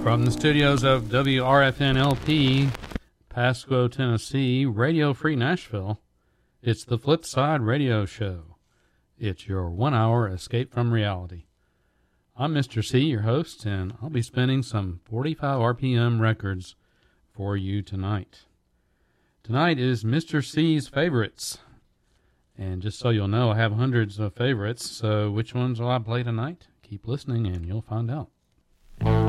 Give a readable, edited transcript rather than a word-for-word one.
From the studios of WRFN-LP, Pasco, Tennessee, Radio Free Nashville, it's the Flip Side Radio Show. It's your 1 hour escape from reality. I'm Mr. C, your host, and I'll be spinning some 45 RPM records for you tonight. Tonight is Mr. C's Favorites. And just so you'll know, I have hundreds of favorites, so which ones will I play tonight? Keep listening and you'll find out.